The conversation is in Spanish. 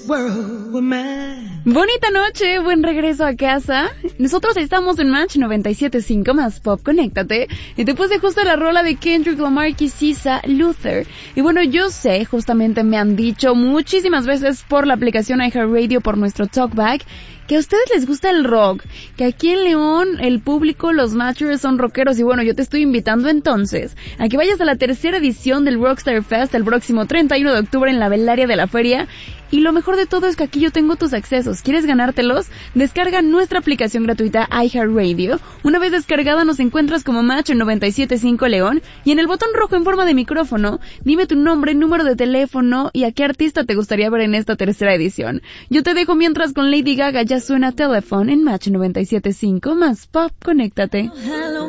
Bonita noche, buen regreso a casa. Nosotros estamos en Match 97.5 más Pop, conéctate. Y te puse justo la rola de Kendrick Lamar y SZA, Luther. Y bueno, yo sé, justamente me han dicho muchísimas veces por la aplicación iHeartRadio, por nuestro Talkback, que a ustedes les gusta el rock, que aquí en León el público, los Matchers son rockeros, y bueno, yo te estoy invitando entonces a que vayas a la tercera edición del Rockstar Fest el próximo 31 de octubre en la Velaria de la Feria. Y lo mejor de todo es que aquí yo tengo tus accesos. ¿Quieres ganártelos? Descarga nuestra aplicación gratuita iHeartRadio. Una vez descargada nos encuentras como Match en 97.5 León, y en el botón rojo en forma de micrófono, dime tu nombre, número de teléfono y a qué artista te gustaría ver en esta tercera edición. Yo te dejo mientras con Lady Gaga. Ya suena Telephone en Match 97.5 más Pop, conéctate.